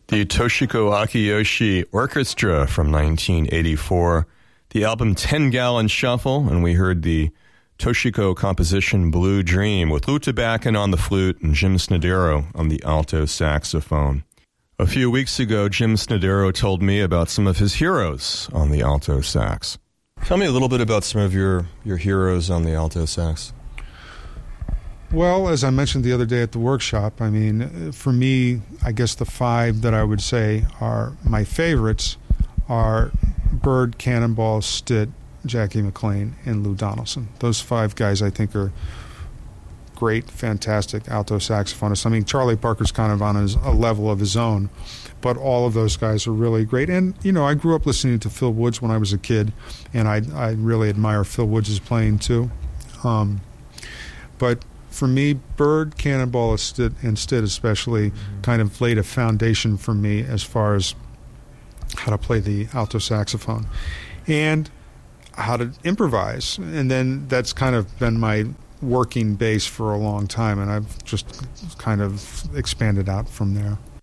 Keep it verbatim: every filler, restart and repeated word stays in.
The Toshiko Akiyoshi Orchestra from nineteen eighty-four, the album ten gallon Shuffle, and we heard the Toshiko composition Blue Dream with Lou Tabakin on the flute and Jim Snodero on the alto saxophone. A few weeks ago, Jim Snodero told me about some of his heroes on the alto sax. Tell me a little bit about some of your, your heroes on the alto sax. Well, as I mentioned the other day at the workshop, I mean, for me, I guess the five that I would say are my favorites are Bird, Cannonball, Stitt, Jackie McLean, and Lou Donaldson. Those five guys I think are great, fantastic alto saxophonists. I mean, Charlie Parker's kind of on his, a level of his own, but all of those guys are really great. And, you know, I grew up listening to Phil Woods when I was a kid, and I, I really admire Phil Woods' playing too. Um, but for me, Bird, Cannonball, and Stitt, and Stitt especially mm-hmm. kind of laid a foundation for me as far as how to play the alto saxophone and how to improvise. And then that's kind of been my working base for a long time, and I've just kind of expanded out from there.